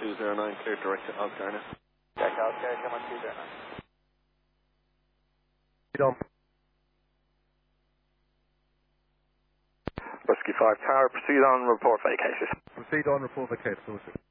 209, clear direct to Oscar now. Check Oscar, come on 209. Done. Whiskey 5 Tower, proceed on, report vacated. Proceed on, report vacated.